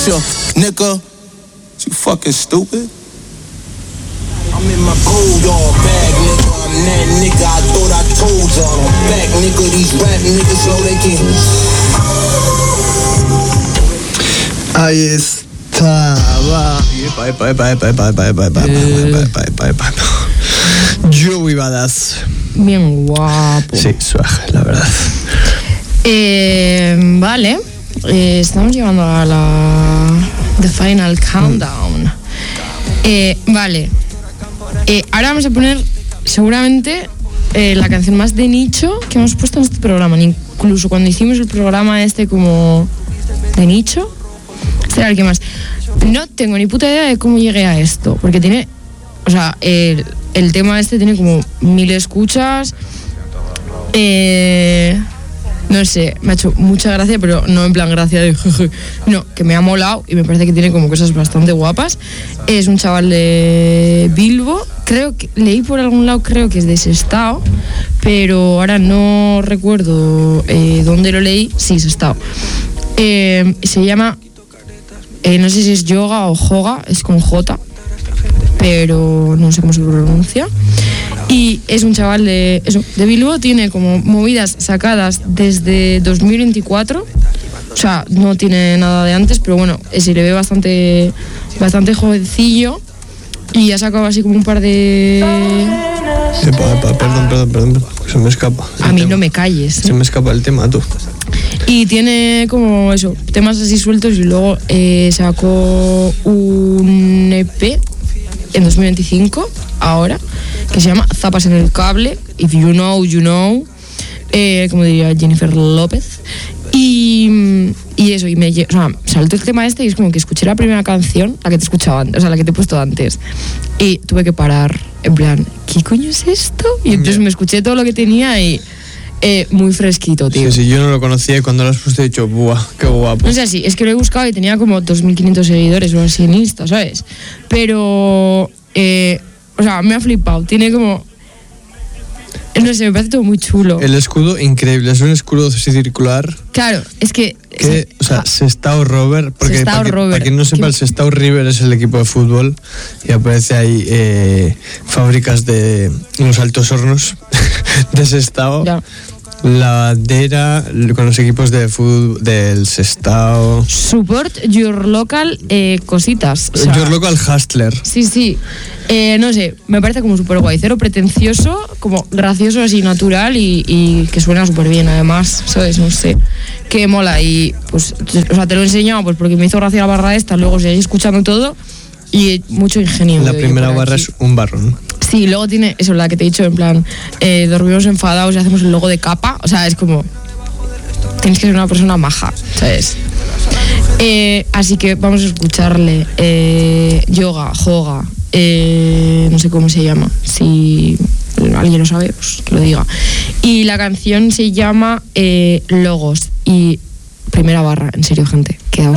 future, nigga. You fucking stupid. I'm in my gold yard bag, nigga. I'm that nigga. I thought I told y'all. I'm back, nigga. These rap niggas know they can. Ahí estaba. Joey Badass. Bien guapo. Sí, suave, la verdad. Vale. Estamos llegando a la The Final Countdown. Vale. Ahora vamos a poner seguramente la canción más de nicho que hemos puesto en este programa. Incluso cuando hicimos el programa este como de nicho, este era el que más. No tengo ni puta idea de cómo llegué a esto, porque tiene, o sea, el tema este tiene como 1000 escuchas. No sé, me ha hecho mucha gracia, pero no en plan gracia de jeje. No, que me ha molado y me parece que tiene como cosas bastante guapas. Es un chaval de Bilbo, creo que leí por algún lado, creo que es de Sestao, pero ahora no recuerdo dónde lo leí. Sí, Sestao. Se llama, no sé si es Yoga o Joga, es con J, pero no sé cómo se pronuncia. Y es un chaval de Bilbo, tiene como movidas sacadas desde 2024, o sea, no tiene nada de antes, pero bueno, se le ve bastante jovencillo y ha sacado así como un par de... Perdón, se me escapa. A mí no me calles. Se me escapa el tema, tú. Y tiene como eso, temas así sueltos y luego sacó un EP en 2025, ahora, que se llama Zapas en el cable, If You Know, You Know, como diría Jennifer López. Y eso, y o sea, saltó el tema este y es como que escuché la primera canción, la que te escuchaba antes, o sea, la que te he puesto antes, y tuve que parar, en plan, ¿qué coño es esto? Y entonces me escuché todo lo que tenía y muy fresquito, tío. Sí, yo no lo conocía y cuando lo has puesto he dicho, ¡buah, qué guapo! No sé, así, es que lo he buscado y tenía como 2500 seguidores o así en Insta, ¿sabes? Pero, o sea, me ha flipado, tiene como... No sé, me parece todo muy chulo. El escudo, increíble, es un escudo circular. Claro, es que... O sea, Sestao Rover, porque Sestao para quien no sepa, el Sestao River es el equipo de fútbol y aparece ahí fábricas de los Altos Hornos de Sestao. Ya. La bandera con los equipos de fútbol del Sestao. Support your local cositas. O sea, Your local hustler. Sí. No sé, me parece como súper guay, cero pretencioso, como gracioso así natural y que suena súper bien además, ¿sabes? No sé, que mola y pues, o sea, te lo he enseñado pues porque me hizo gracia la barra esta, luego seguí escuchando todo y mucho ingenio. La primera barra es un barrón. Sí, luego tiene eso, la que te he dicho, en plan, dormimos enfadados y hacemos el logo de capa, o sea, es como, tienes que ser una persona maja, ¿sabes? Así que vamos a escucharle Yoga, Joga, no sé cómo se llama, si alguien lo sabe, pues que lo diga. Y la canción se llama Logos y primera barra, en serio, gente.